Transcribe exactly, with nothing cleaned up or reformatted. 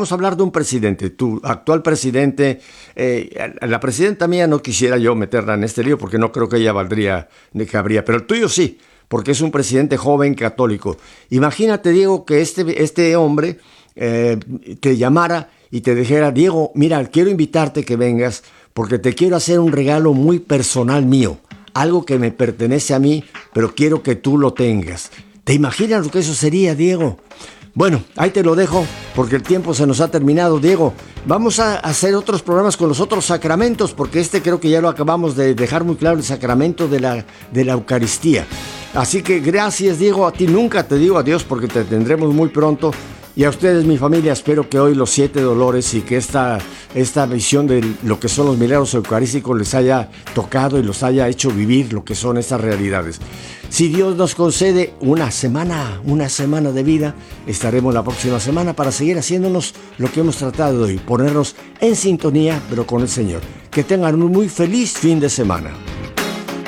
vamos a hablar de un presidente, tu actual presidente. Eh, la presidenta mía no quisiera yo meterla en este lío porque no creo que ella valdría ni cabría, pero el tuyo sí, porque es un presidente joven católico. Imagínate, Diego, que este, este hombre eh, te llamara y te dijera: Diego, mira, quiero invitarte que vengas porque te quiero hacer un regalo muy personal mío, algo que me pertenece a mí, pero quiero que tú lo tengas. ¿Te imaginas lo que eso sería, Diego? Bueno, ahí te lo dejo porque el tiempo se nos ha terminado, Diego. Vamos a hacer otros programas con los otros sacramentos, porque este creo que ya lo acabamos de dejar muy claro, el sacramento de la, de la Eucaristía. Así que gracias, Diego. A ti nunca te digo adiós porque te tendremos muy pronto. Y a ustedes, mi familia, espero que hoy los siete dolores y que esta, esta visión de lo que son los milagros eucarísticos les haya tocado y los haya hecho vivir lo que son estas realidades. Si Dios nos concede una semana, una semana de vida, estaremos la próxima semana para seguir haciéndonos lo que hemos tratado de hoy, ponernos en sintonía, pero con el Señor. Que tengan un muy feliz fin de semana.